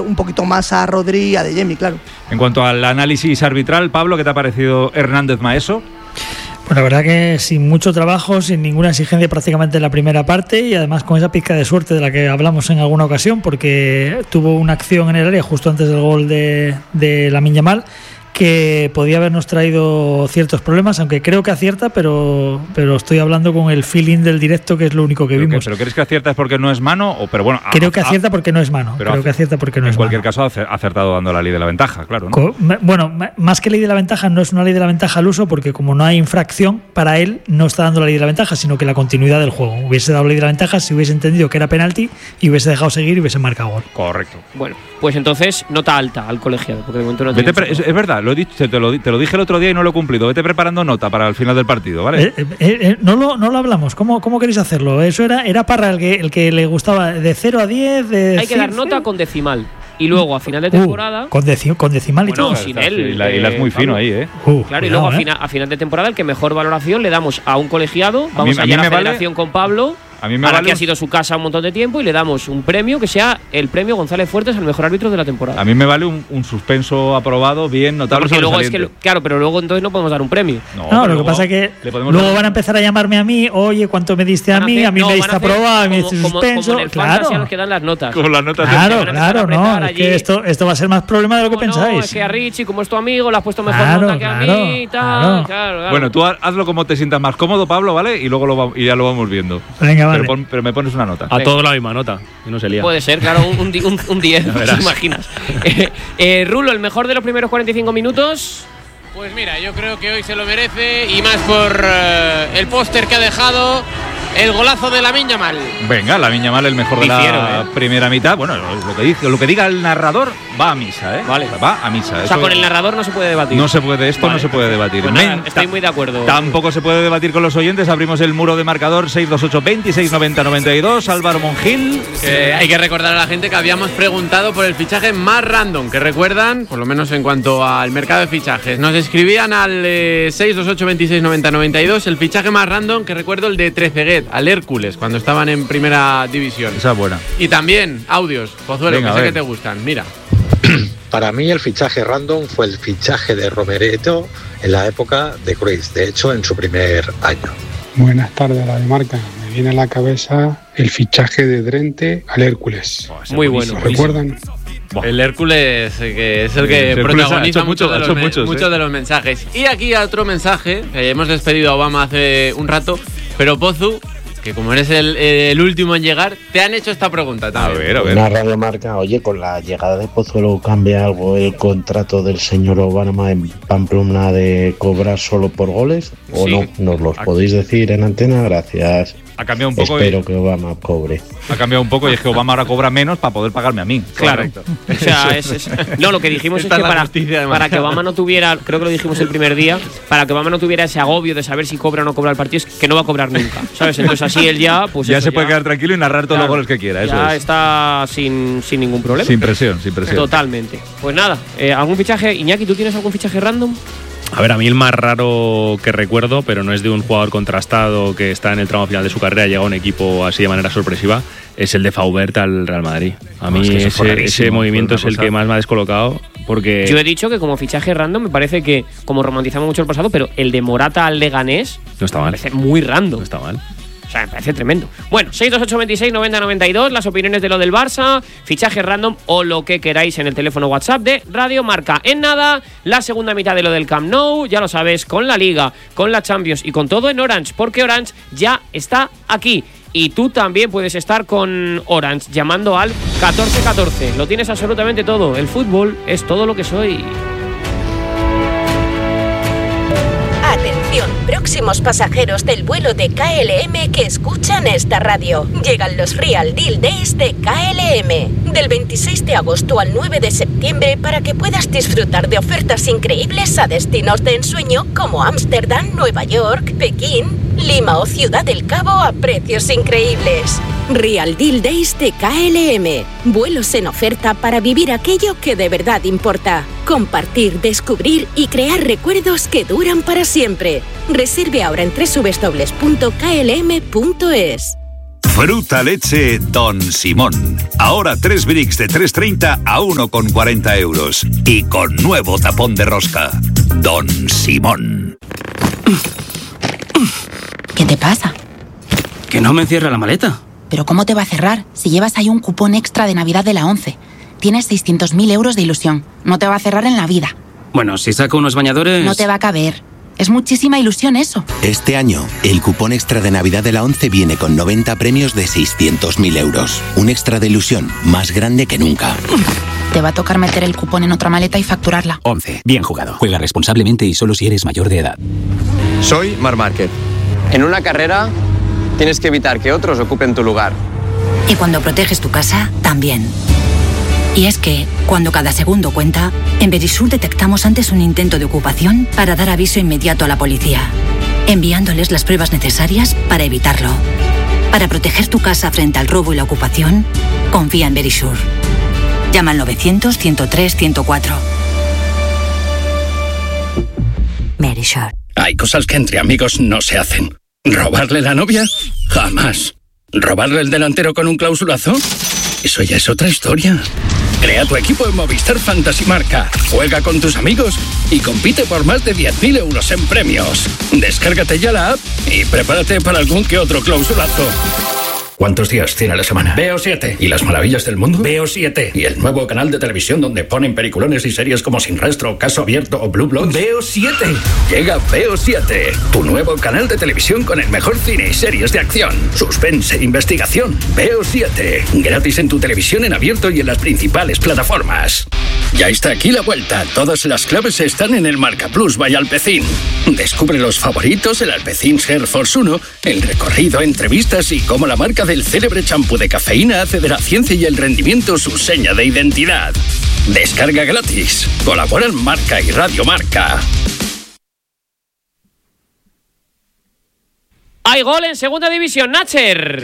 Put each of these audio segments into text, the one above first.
un poquito más a Rodri y a Adeyemi, claro. En cuanto al análisis arbitral, Pablo, ¿qué te ha parecido Hernández Maeso? Pues la verdad que sin mucho trabajo, sin ninguna exigencia prácticamente en la primera parte, y además con esa pizca de suerte de la que hablamos en alguna ocasión, porque tuvo una acción en el área justo antes del gol de Lamine Yamal que podía habernos traído ciertos problemas, aunque creo que acierta, pero estoy hablando con el feeling del directo, que es lo único que vimos. ¿Pero crees que acierta es porque no es mano? Pero bueno, creo que acierta porque no es mano. En cualquier caso ha acertado dando la ley de la ventaja, claro, ¿no? Bueno, más que ley de la ventaja, no es una ley de la ventaja al uso, porque como no hay infracción, para él no está dando la ley de la ventaja, sino que la continuidad del juego. Hubiese dado ley de la ventaja si hubiese entendido que era penalti y hubiese dejado seguir y hubiese marcado gol. Correcto. Bueno, pues entonces nota alta al colegiado, porque de momento no tiene. Es verdad, lo he dicho, te lo dije el otro día y no lo he cumplido. Vete preparando nota para el final del partido, ¿vale? No lo hablamos. ¿Cómo queréis hacerlo? Eso era para el que le gustaba de 0 a 10. Hay que dar nota con decimal. Y luego a final de temporada. Con decimal y todo. Sin él. Y la es muy fino ahí, ¿eh? Claro, y luego a final de temporada, el que mejor valoración le damos a un colegiado. Vamos allá a la federación con Pablo. Para que ha sido su casa un montón de tiempo, y le damos un premio que sea el premio González Fuertes al mejor árbitro de la temporada. A mí me vale un suspenso aprobado, bien notable. Porque luego es que, claro, pero luego entonces no podemos dar un premio. No, lo que pasa es que luego van a empezar a llamarme a mí, oye, ¿cuánto me diste a mí? A mí me diste aprobado, a mí me diste suspenso. Como en el fantasy a los que dan las notas. Como las notas. Claro, no, es que esto va a ser más problema de lo que pensáis. No, es que a Richie, como es tu amigo, le has puesto mejor nota que a mí y tal. Claro. Bueno, tú hazlo como te sientas más cómodo, Pablo, ¿vale? Y luego ya lo vamos viendo. Venga, vale. Pero me pones una nota. A todos la misma nota, y no se lía. Puede ser, claro, un 10, ¿te imaginas? Rulo, el mejor de los primeros 45 minutos. Pues mira, yo creo que hoy se lo merece, y más por el póster que ha dejado, el golazo de Lamine Yamal. Venga, Lamine Yamal, el mejor de la primera mitad. Bueno, lo que diga el narrador va a misa, ¿eh? Vale. Va a misa. O sea, con el narrador no se puede debatir. No se puede, no se puede debatir. Pues nada, estoy muy de acuerdo. Tampoco se puede debatir con los oyentes. Abrimos el muro de marcador 628 26 90 92. Álvaro Mongil. Hay que recordar a la gente que habíamos preguntado por el fichaje más random, que recuerdan, por lo menos en cuanto al mercado de fichajes. Nos escribían al 628 26 90 92 el fichaje más random, que recuerdo el de Trezeguet, al Hércules, cuando estaban en primera división. Esa es buena. Y también audios, Pozuelo, venga, que sé que te gustan. Mira. Para mí el fichaje random fue el fichaje de Romerito en la época de Cruyff, de hecho en su primer año. Buenas tardes, Radio Marca. Me viene a la cabeza el fichaje de Drente al Hércules. Muy bueno. ¿Lo recuerdan? El Hércules, que es el que protagoniza muchos de los mensajes. Y aquí otro mensaje, que hemos despedido a Obama hace un rato, pero Pozu, que como eres el último en llegar, te han hecho esta pregunta también. A ver. Una Radio Marca, oye, con la llegada de Pozuelo, ¿cambia algo el contrato del señor Obama en Pamplona de cobrar solo por goles? ¿O sí, no? ¿Nos los podéis decir en antena? Gracias. Ha cambiado un poco. Espero que Obama cobre. Ha cambiado un poco, y es que Obama ahora cobra menos para poder pagarme a mí. Claro. O sea, no, lo que dijimos es que para que Obama no tuviera, creo que lo dijimos el primer día, para que Obama no tuviera ese agobio de saber si cobra o no cobra el partido, es que no va a cobrar nunca, ¿sabes? Entonces así él ya, pues ya se puede quedar tranquilo y narrar todos los goles que quiera. Eso ya es. Está sin ningún problema. Sin presión. Totalmente. Pues nada, ¿algún fichaje? Iñaki, ¿tú tienes algún fichaje random? A ver, a mí el más raro que recuerdo, pero no es de un jugador contrastado que está en el tramo final de su carrera, llega a un equipo así de manera sorpresiva, es el de Faubert al Real Madrid. A mí ese movimiento es el que más me ha descolocado, porque... Yo he dicho que como fichaje random me parece que, como romantizamos mucho el pasado, pero el de Morata al Leganés no está mal. Me parece muy random. No está mal. O sea, me parece tremendo. Bueno, 628 26 90 92, las opiniones de lo del Barça, fichaje random o lo que queráis en el teléfono WhatsApp de Radio Marca. En nada, la segunda mitad de lo del Camp Nou, ya lo sabes, con la Liga, con la Champions y con todo en Orange, porque Orange ya está aquí. Y tú también puedes estar con Orange llamando al 1414. Lo tienes absolutamente todo. El fútbol es todo lo que soy. Atención, próximos pasajeros del vuelo de KLM que escuchan esta radio. Llegan los Real Deal Days de KLM, del 26 de agosto al 9 de septiembre, para que puedas disfrutar de ofertas increíbles a destinos de ensueño como Ámsterdam, Nueva York, Pekín, Lima o Ciudad del Cabo a precios increíbles. Real Deal Days de KLM. Vuelos en oferta para vivir aquello que de verdad importa. Compartir, descubrir y crear recuerdos que duran para siempre. Reserve ahora en www.klm.es. Fruta leche Don Simón. Ahora 3 bricks de 3,30 a 1,40 euros. Y con nuevo tapón de rosca. Don Simón. ¿Qué te pasa? Que no me cierra la maleta. ¿Pero cómo te va a cerrar si llevas ahí un cupón extra de Navidad de la 11? Tienes 600.000 euros de ilusión. No te va a cerrar en la vida. Bueno, si saco unos bañadores... No te va a caber. Es muchísima ilusión eso. Este año, el cupón extra de Navidad de la 11 viene con 90 premios de 600.000 euros. Un extra de ilusión más grande que nunca. Te va a tocar meter el cupón en otra maleta y facturarla. 11. Bien jugado. Juega responsablemente y solo si eres mayor de edad. Soy Marc Márquez. En una carrera tienes que evitar que otros ocupen tu lugar. Y cuando proteges tu casa, también. Y es que, cuando cada segundo cuenta, en Verisur detectamos antes un intento de ocupación para dar aviso inmediato a la policía, enviándoles las pruebas necesarias para evitarlo. Para proteger tu casa frente al robo y la ocupación, confía en Verisur. Llama al 900-103-104. Verisur. Hay cosas que entre amigos no se hacen. ¿Robarle la novia? Jamás. ¿Robarle el delantero con un clausulazo? Eso ya es otra historia. Crea tu equipo en Movistar Fantasy Marca. Juega con tus amigos y compite por más de 10.000 euros en premios. Descárgate ya la app y prepárate para algún que otro clausulazo. ¿Cuántos días tiene la semana? Veo 7. ¿Y las maravillas del mundo? Veo 7. ¿Y el nuevo canal de televisión donde ponen peliculones y series como Sin Rastro, Caso Abierto o Blue Bloods? Veo 7. Llega Veo 7, tu nuevo canal de televisión con el mejor cine y series de acción, suspense e investigación. Veo 7. Gratis en tu televisión en abierto y en las principales plataformas. Ya está aquí la vuelta. Todas las claves están en el Marca Plus by Alpecin. Descubre los favoritos, el Alpecin Hair Force 1, el recorrido, entrevistas y cómo la marca del célebre champú de cafeína hace de la ciencia y el rendimiento su seña de identidad. Descarga gratis. Colaboran Marca y Radio Marca. Hay gol en segunda división, Nacher.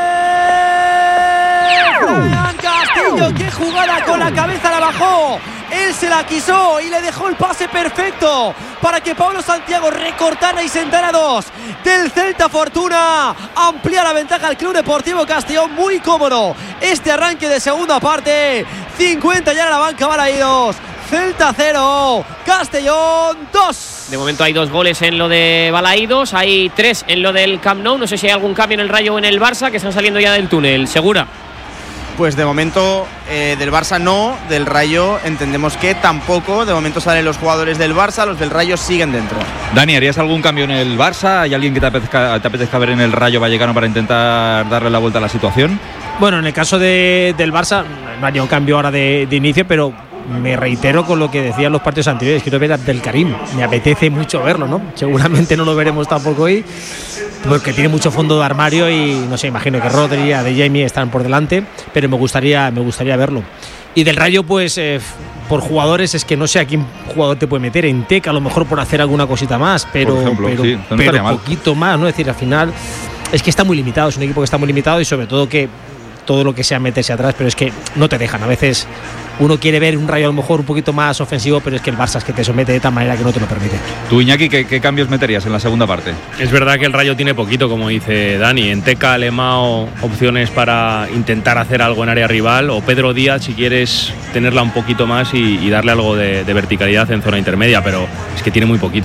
Castillo, qué jugada, con la cabeza la bajó. Él se la quiso y le dejó el pase perfecto para que Pablo Santiago recortara y sentara 2 del Celta Fortuna. Amplía la ventaja al Club Deportivo Castellón, muy cómodo este arranque de segunda parte. 50 ya en la banca Balaídos. Celta 0, Castellón 2. De momento hay 2 goles en lo de Balaídos, hay 3 en lo del Camp Nou. No sé si hay algún cambio en el Rayo o en el Barça, que están saliendo ya del túnel. ¿Segura? Pues de momento del Barça no, del Rayo entendemos que tampoco. De momento salen los jugadores del Barça, los del Rayo siguen dentro. Dani, ¿harías algún cambio en el Barça? ¿Hay alguien que te apetezca ver en el Rayo Vallecano para intentar darle la vuelta a la situación? Bueno, en el caso del Barça no haría un cambio ahora de inicio, pero me reitero con lo que decían los partidos anteriores. Quiero ver a Abdelkarim, me apetece mucho verlo, ¿no? Seguramente no lo veremos tampoco hoy, porque tiene mucho fondo de armario y no sé, imagino que Rodri, de Jamie están por delante, pero me gustaría verlo. Y del Rayo, pues por jugadores, es que no sé a quién jugador te puede meter. En Teca a lo mejor por hacer alguna cosita más, pero, por ejemplo, sí, no pero poquito más, ¿no? Es decir, al final es que está muy limitado, es un equipo que está muy limitado y sobre todo que todo lo que sea meterse atrás, pero es que no te dejan. A veces uno quiere ver un Rayo a lo mejor un poquito más ofensivo, pero es que el Barça es que te somete de tal manera que no te lo permite. Tú, Iñaki, ¿qué cambios meterías en la segunda parte? Es verdad que el Rayo tiene poquito, como dice Dani. En Teca, Alemao, opciones para intentar hacer algo en área rival, o Pedro Díaz si quieres tenerla un poquito más y darle algo de verticalidad en zona intermedia, pero es que tiene muy poquito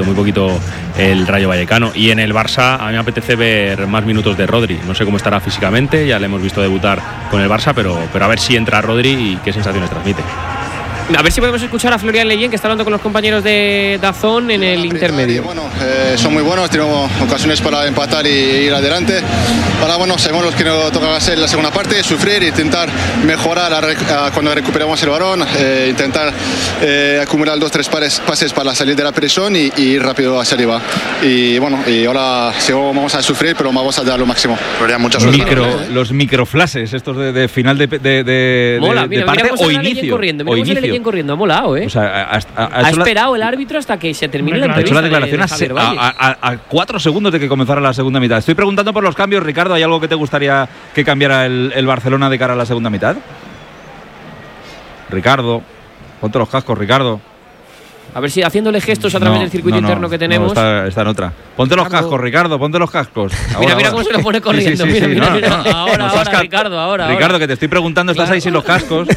el Rayo Vallecano. Y en el Barça a mí me apetece ver más minutos de Rodri. No sé cómo estará físicamente, ya le hemos visto debutar con el Barça, pero a ver si entra Rodri y qué sensaciones transmite. A ver si podemos escuchar a Florian Leyen, que está hablando con los compañeros de Dazón en el intermedio. Bueno, son muy buenos, tenemos ocasiones para empatar y ir adelante. Ahora, bueno, sabemos lo que nos toca hacer en la segunda parte, sufrir, intentar mejorar cuando recuperamos el balón, intentar acumular 2-3 pases para salir de la presión y ir rápido hacia arriba. Y bueno, y ahora sí, vamos a sufrir, pero vamos a dar lo máximo. Los microflashes, estos de final de mola, de parte o inicio. Corriendo, ha molado, ¿eh? O sea, ha esperado el árbitro hasta que se termine la entrevista. Ha hecho la declaración a 4 segundos de que comenzara la segunda mitad. Estoy preguntando por los cambios, Ricardo. ¿Hay algo que te gustaría que cambiara el Barcelona de cara a la segunda mitad? Ricardo, ponte los cascos, Ricardo. A ver si haciéndole gestos a través del circuito interno que tenemos. Está en otra. Ponte los cascos, Ricardo, ponte los cascos. Mira cómo se lo pone corriendo. Mira. Ahora, Ricardo. Ricardo, que te estoy preguntando, estás ahí sin los cascos.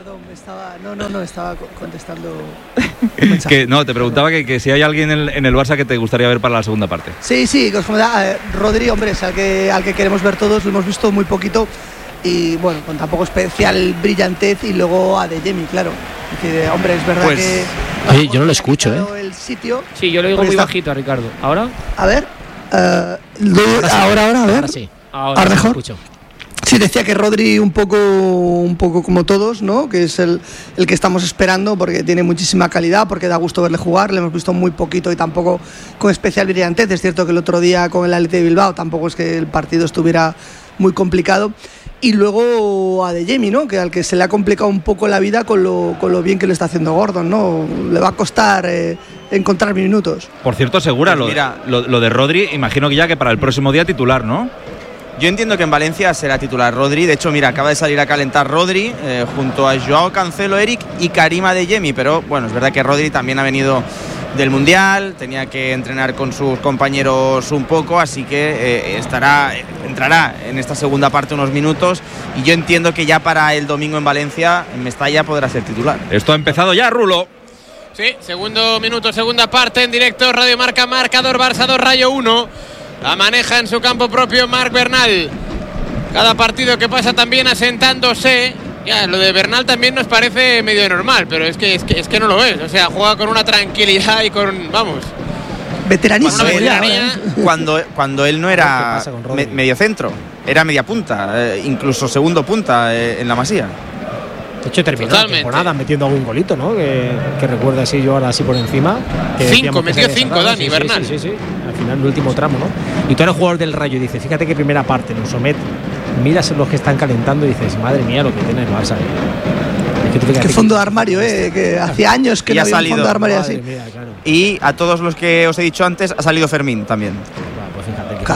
No, estaba contestando que no, te preguntaba que si hay alguien en el Barça que te gustaría ver para la segunda parte. Sí, que os comentaba, Rodri, hombre, es al que queremos ver todos, lo hemos visto muy poquito y bueno, con tampoco especial brillantez, y luego a De Jemi, claro. Es decir, hombre, es verdad que... Oye, yo no lo escucho, el sitio. Sí, yo lo digo muy bajito a Ricardo. ¿Ahora? A ver. Ahora, a ver. Ahora sí. Ahora mejor. Escucho. Sí, decía que Rodri un poco como todos, ¿no? Que es el que estamos esperando, porque tiene muchísima calidad, porque da gusto verle jugar. Le hemos visto muy poquito y tampoco con especial brillantez. Es cierto que el otro día con el Athletic de Bilbao tampoco es que el partido estuviera muy complicado. Y luego a De Jemi, ¿no? Que al que se le ha complicado un poco la vida con lo bien que lo está haciendo Gordon, ¿no? Le va a costar encontrar minutos. Por cierto, Segura, pues lo de Rodri, imagino que ya que para el próximo día titular, ¿no? Yo entiendo que en Valencia será titular Rodri. De hecho, mira, acaba de salir a calentar Rodri junto a Joao Cancelo, Eric y Karima De Jemi. Pero bueno, es verdad que Rodri también ha venido del Mundial, tenía que entrenar con sus compañeros un poco, así que entrará en esta segunda parte unos minutos, y yo entiendo que ya para el domingo en Valencia, en Mestalla, podrá ser titular. Esto ha empezado ya, Rulo. Sí, segundo minuto, segunda parte en directo, Radio Marca, marcador Barça 2, Rayo 1. La maneja en su campo propio Marc Bernal. Cada partido que pasa también asentándose. Ya, lo de Bernal también nos parece medio normal, pero es que no lo es. O sea, juega con una tranquilidad y con, vamos, veteranísimo. Cuando él no era medio centro, era media punta, incluso segundo punta en la Masía. De hecho, terminó la temporada metiendo algún golito, ¿no? Que recuerda así yo ahora así por encima. Metió 5 Dani Bernal. Sí. Al final, el último tramo, ¿no? Y tú eres jugador del Rayo y dices, fíjate que primera parte nos somete. Miras los que están calentando y dices, madre mía, lo que tiene el Barça. Qué fondo de armario, que hacía años que no había un fondo de armario así. Mía, claro. Y a todos los que os he dicho antes, ha salido Fermín también. Pues fíjate que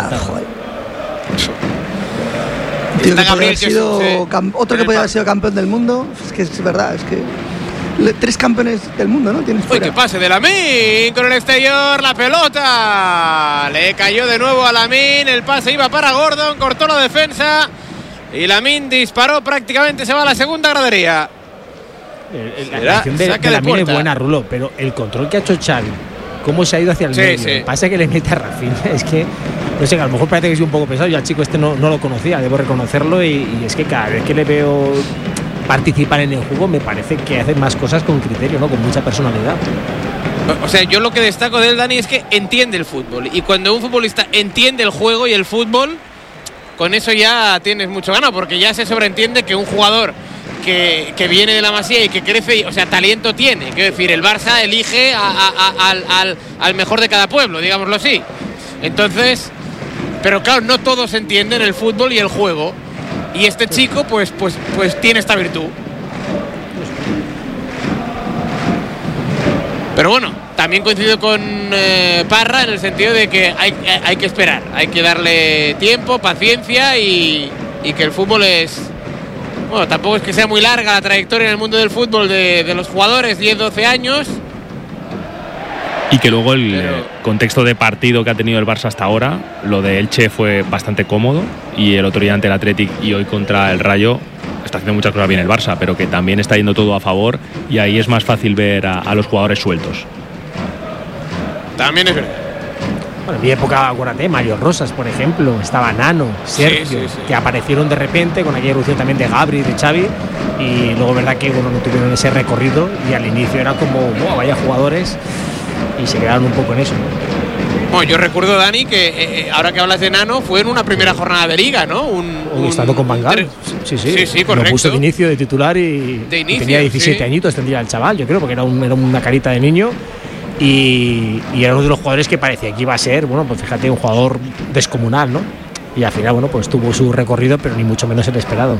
Tío, que Gabriel, otro que podría haber sido campeón del mundo. Es que es verdad, es que 3 campeones del mundo, ¿no? Tienes fuera. Uy, qué pase de Lamine con el exterior, la pelota le cayó de nuevo a Lamine, el pase iba para Gordon, cortó la defensa y Lamine disparó, prácticamente se va a la segunda gradería. La acción de Lamine es buena, Rulo, pero el control que ha hecho Xavi, cómo se ha ido hacia el medio, pasa que le mete a Rafinha, es que no sé, a lo mejor parece que es un poco pesado. Yo al chico no lo conocía, debo reconocerlo, y es que cada vez que le veo participar en el juego me parece que hace más cosas con criterio, ¿no? Con mucha personalidad. O sea, yo lo que destaco de él, Dani, es que entiende el fútbol, y cuando un futbolista entiende el juego y el fútbol, con eso ya tienes mucho ganado, porque ya se sobreentiende que un jugador que viene de la Masía y que crece, o sea, talento tiene. Quiero decir, el Barça elige al mejor de cada pueblo, digámoslo así. Entonces, pero claro, no todos entienden el fútbol y el juego, y este chico pues tiene esta virtud. Pero bueno, también coincido con Parra en el sentido de que hay que esperar, hay que darle tiempo, paciencia, y que el fútbol es... Bueno, tampoco es que sea muy larga la trayectoria en el mundo del fútbol de los jugadores, 10-12 años. Y que luego el contexto de partido que ha tenido el Barça hasta ahora, lo de Elche fue bastante cómodo, y el otro día ante el Athletic y hoy contra el Rayo está haciendo muchas cosas bien el Barça, pero que también está yendo todo a favor, y ahí es más fácil ver a los jugadores sueltos. También es verdad. Bueno, en mi época, acuérdate, Mario Rosas, por ejemplo, estaba Nano, Sergio, que aparecieron de repente con aquella erupción también de Gabri y de Xavi, y luego verdad que no tuvieron ese recorrido, y al inicio era como, wow, vaya jugadores, y se quedaron un poco en eso, ¿no? Bueno, yo recuerdo, Dani, que ahora que hablas de Nano, fue en una primera jornada de Liga, ¿no? Estando con Van Gaal. Sí, correcto. Lo puso de inicio de titular y tenía 17 añitos, tendría el chaval, yo creo, porque era una carita de niño. Y era uno de los jugadores que parecía que iba a ser, bueno, pues fíjate, un jugador descomunal, ¿no? Y al final, bueno, pues tuvo su recorrido, pero ni mucho menos el esperado.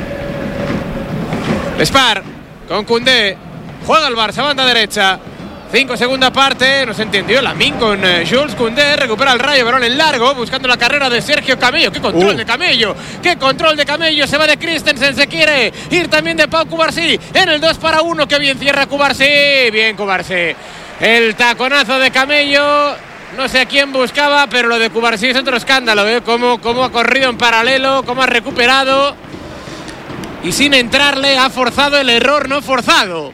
Spar con Koundé, juega el Barça, banda derecha, 5, segunda parte, no se entendió. Lamín con Jules Koundé, recupera el Rayo, balón en largo, buscando la carrera de Sergio Camello. ¡Qué control de Camello! ¡Qué control de Camello! Se va de Christensen, se quiere ir también de Pau Cubarsí en el 2-1. ¡Qué bien cierra Cubarsí! Bien Cubarsí. El taconazo de Camello, no sé a quién buscaba, pero lo de Cubarsí es otro escándalo, ¿eh? Cómo ha corrido en paralelo, cómo ha recuperado y sin entrarle ha forzado el error no forzado.